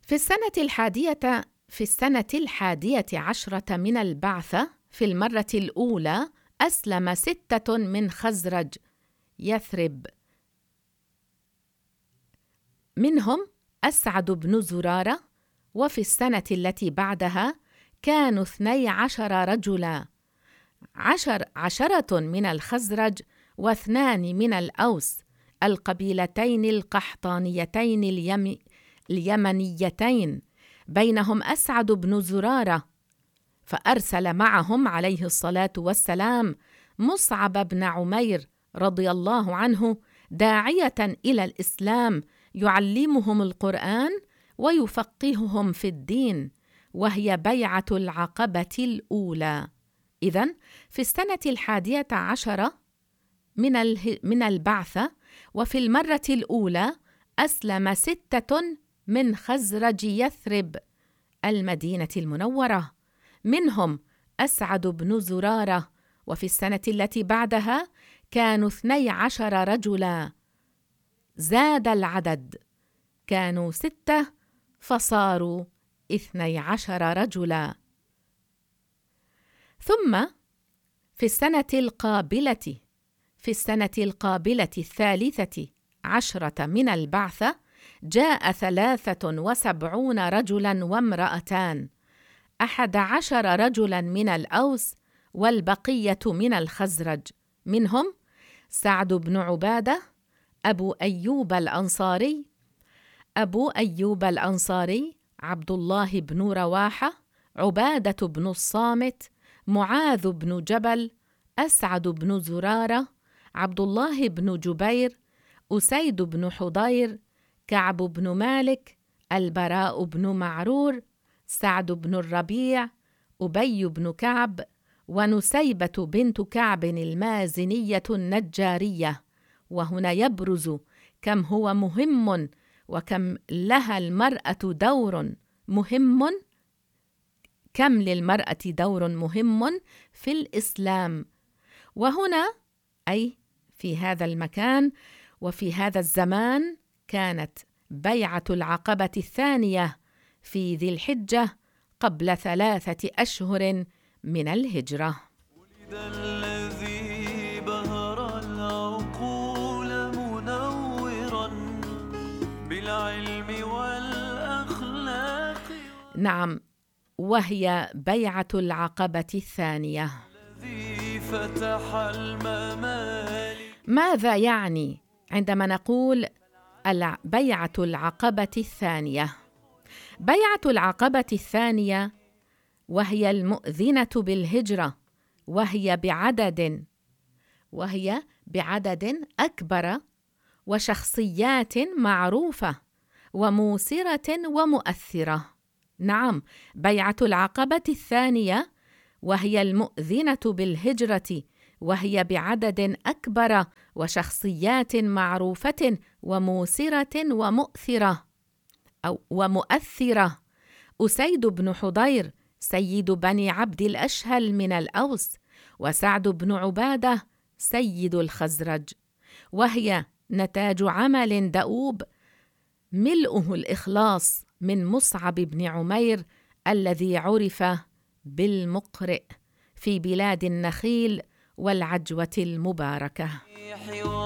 في السنة 11 من البعثة في المرة الأولى أسلم 6 من خزرج يثرب، منهم أسعد بن زرارة. وفي السنة التي بعدها كانوا 12 رجلا، 10 من الخزرج و2 من الأوس، القبيلتين القحطانيتين اليمنيتين، بينهم أسعد بن زرارة. فأرسل معهم عليه الصلاة والسلام مصعب بن عمير رضي الله عنه داعية إلى الإسلام، يعلمهم القرآن ويفقههم في الدين، وهي بيعة العقبة الأولى. إذن في السنة 11 من البعثة وفي المرة الأولى أسلم 6 من خزرج يثرب المدينة المنورة، منهم أسعد بن زرارة. وفي السنة التي بعدها كانوا 12 رجلا، زاد العدد، كانوا 6 فصاروا 12 رجلا. ثم في السنة القابلة 13 من البعثة جاء 73 رجلا وامرأتان، 11 رجلا من الأوس والبقية من الخزرج، منهم سعد بن عبادة أبو أيوب الأنصاري، عبد الله بن رواحة، عبادة بن الصامت، معاذ بن جبل، أسعد بن زرارة، عبد الله بن جبير، أسيد بن حضير، كعب بن مالك، البراء بن معرور، سعد بن الربيع، أبي بن كعب، ونسيبة بنت كعب المازنية النجارية. وهنا يبرز كم هو مهم وكم لها المرأة دور مهم، كم للمرأة دور مهم في الإسلام. وهنا أي في هذا المكان وفي هذا الزمان كانت بيعة العقبة الثانية في ذي الحجة قبل 3 أشهر من الهجرة. ولد الذي بهر العقول منورا بالعلم والأخلاق. نعم، وهي بيعة العقبة الثانية. الذي فتح الممالك. ماذا يعني عندما نقول بيعة العقبة الثانية؟ بيعة العقبة الثانية وهي المؤذنة بالهجرة، وهي بعدد أكبر وشخصيات معروفة وموسرة ومؤثرة. نعم، بيعة العقبة الثانية وهي المؤذنة بالهجرة، وهي بعدد أكبر وشخصيات معروفة وموسرة ومؤثرة. أسيد بن حضير سيد بني عبد الأشهل من الأوس، وسعد بن عبادة سيد الخزرج، وهي نتاج عمل دؤوب ملؤه الإخلاص من مصعب بن عمير الذي عرف بالمقرئ في بلاد النخيل والعجوة المباركة.